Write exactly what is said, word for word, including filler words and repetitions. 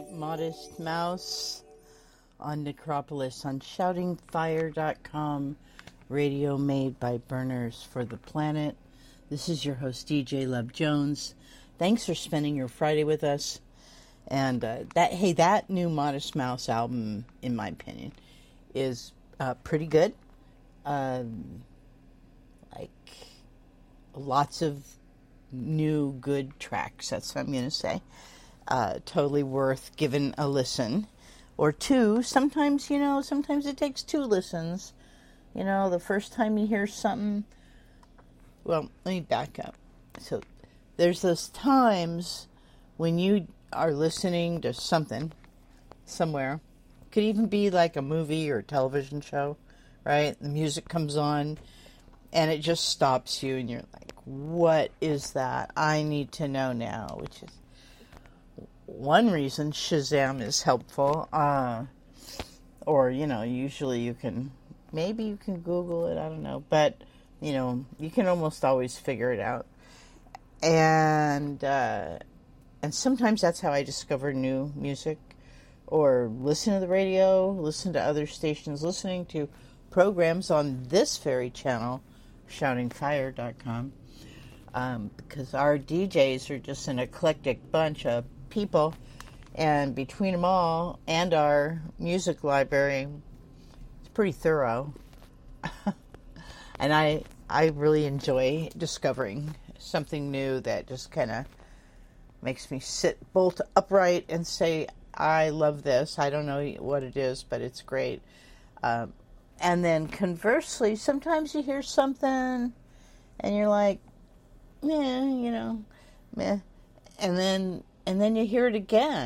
Modest Mouse on Necropolis on shouting fire dot com, radio made by burners for the planet. This is your host, D J Love Jones. Thanks for spending your Friday with us. And uh, that, hey, that new Modest Mouse album, in my opinion, is uh, pretty good. Um, like, lots of new good tracks, that's what I'm going to say. Uh, totally worth giving a listen. Or two. Sometimes, you know, sometimes it takes two listens. You know, the first time you hear something... Well, let me back up. So, there's those times when you are listening to something, somewhere. Could even be like a movie or a television show, right? The music comes on, and it just stops you, and you're like, what is that? I need to know now, which is... One reason Shazam is helpful, uh, or, you know, usually you can, maybe you can Google it, I don't know, but, you know, you can almost always figure it out. And, uh, and sometimes that's how I discover new music, or listen to the radio, listen to other stations, listening to programs on this very channel, shouting fire dot com, um, because our D Js are just an eclectic bunch of people, and between them all and our music library, it's pretty thorough. And I I really enjoy discovering something new that just kind of makes me sit bolt upright and say, I love this. I don't know what it is, but it's great. Um, and then conversely, sometimes you hear something and you're like, meh, you know, meh. And then And then you hear it again.